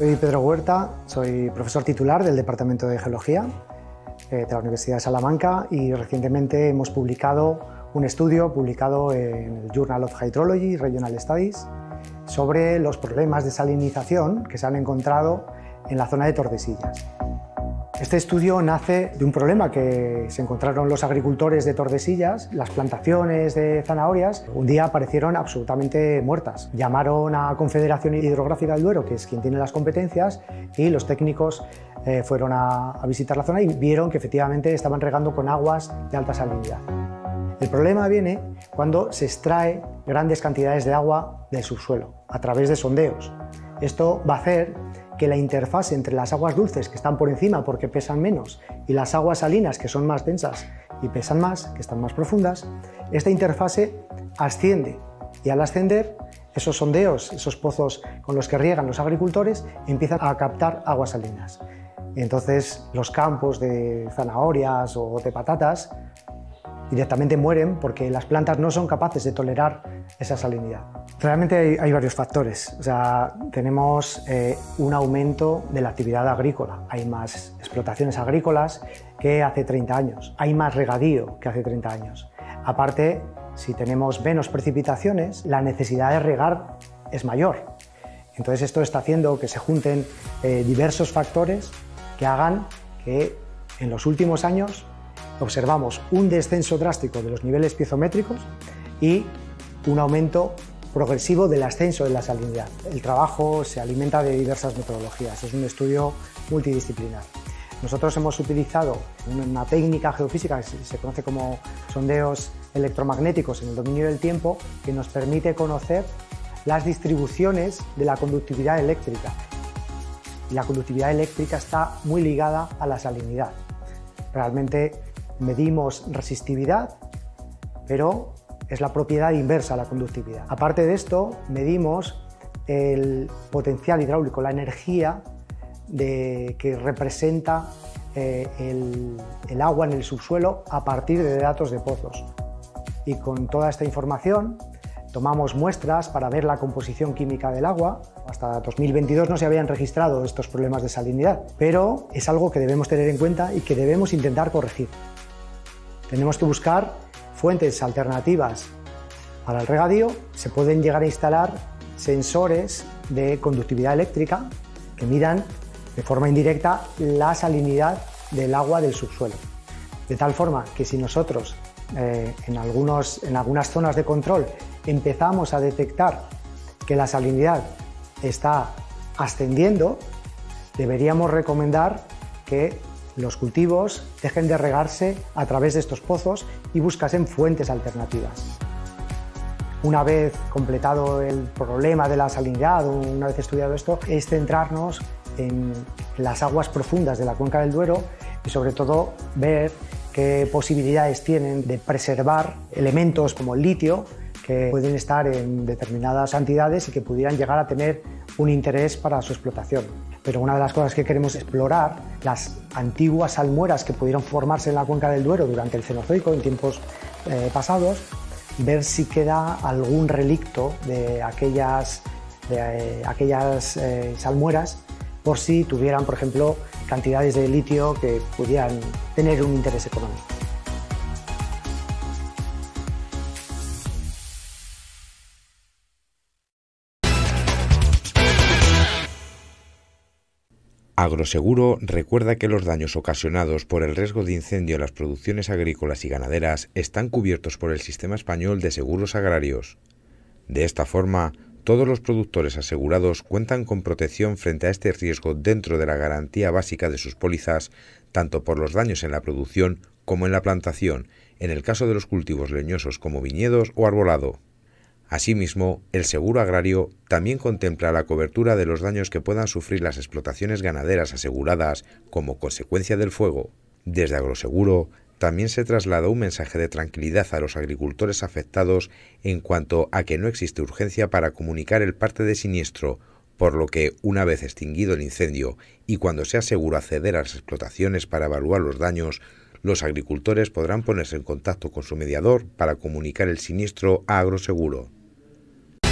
Soy Pedro Huerta, soy profesor titular del Departamento de Geología de la Universidad de Salamanca y recientemente hemos publicado un estudio publicado en el Journal of Hydrology Regional Studies sobre los problemas de salinización que se han encontrado en la zona de Tordesillas. Este estudio nace de un problema que se encontraron los agricultores de Tordesillas. Las plantaciones de zanahorias un día aparecieron absolutamente muertas. Llamaron a Confederación Hidrográfica del Duero, que es quien tiene las competencias, y los técnicos fueron a visitar la zona y vieron que efectivamente estaban regando con aguas de alta salinidad. El problema viene cuando se extrae grandes cantidades de agua del subsuelo a través de sondeos. Esto va a hacer que la interfase entre las aguas dulces, que están por encima porque pesan menos, y las aguas salinas, que son más densas y pesan más, que están más profundas, esta interfase asciende, y al ascender, esos sondeos, esos pozos con los que riegan los agricultores, empiezan a captar aguas salinas. Entonces los campos de zanahorias o de patatas directamente mueren porque las plantas no son capaces de tolerar esa salinidad. Realmente hay varios factores. Tenemos un aumento de la actividad agrícola. Hay más explotaciones agrícolas que hace 30 años. Hay más regadío que hace 30 años. Aparte, si tenemos menos precipitaciones, la necesidad de regar es mayor. Entonces esto está haciendo que se junten diversos factores que hagan que en los últimos años observamos un descenso drástico de los niveles piezométricos y un aumento progresivo del ascenso de la salinidad. El trabajo se alimenta de diversas metodologías, es un estudio multidisciplinar. Nosotros hemos utilizado una técnica geofísica que se conoce como sondeos electromagnéticos en el dominio del tiempo, que nos permite conocer las distribuciones de la conductividad eléctrica. Y la conductividad eléctrica está muy ligada a la salinidad. Realmente medimos resistividad, pero es la propiedad inversa a la conductividad. Aparte de esto, medimos el potencial hidráulico, la energía que representa el agua en el subsuelo a partir de datos de pozos. Y con toda esta información tomamos muestras para ver la composición química del agua. Hasta 2022 no se habían registrado estos problemas de salinidad, pero es algo que debemos tener en cuenta y que debemos intentar corregir. Tenemos que buscar fuentes alternativas para el regadío. Se pueden llegar a instalar sensores de conductividad eléctrica que midan de forma indirecta la salinidad del agua del subsuelo. De tal forma que si nosotros en algunas zonas de control empezamos a detectar que la salinidad está ascendiendo, deberíamos recomendar que los cultivos dejen de regarse a través de estos pozos y buscasen fuentes alternativas. Una vez completado el problema de la salinidad, una vez estudiado esto, es centrarnos en las aguas profundas de la cuenca del Duero y sobre todo ver qué posibilidades tienen de preservar elementos como el litio que pueden estar en determinadas cantidades y que pudieran llegar a tener un interés para su explotación. Pero una de las cosas que queremos explorar, las antiguas salmueras que pudieron formarse en la cuenca del Duero durante el Cenozoico, en tiempos pasados, ver si queda algún relicto de aquellas salmueras, por si tuvieran, por ejemplo, cantidades de litio que pudieran tener un interés económico. Agroseguro recuerda que los daños ocasionados por el riesgo de incendio en las producciones agrícolas y ganaderas están cubiertos por el Sistema Español de Seguros Agrarios. De esta forma, todos los productores asegurados cuentan con protección frente a este riesgo dentro de la garantía básica de sus pólizas, tanto por los daños en la producción como en la plantación, en el caso de los cultivos leñosos como viñedos o arbolado. Asimismo, el seguro agrario también contempla la cobertura de los daños que puedan sufrir las explotaciones ganaderas aseguradas como consecuencia del fuego. Desde Agroseguro también se traslada un mensaje de tranquilidad a los agricultores afectados en cuanto a que no existe urgencia para comunicar el parte de siniestro, por lo que, una vez extinguido el incendio y cuando sea seguro acceder a las explotaciones para evaluar los daños, los agricultores podrán ponerse en contacto con su mediador para comunicar el siniestro a Agroseguro.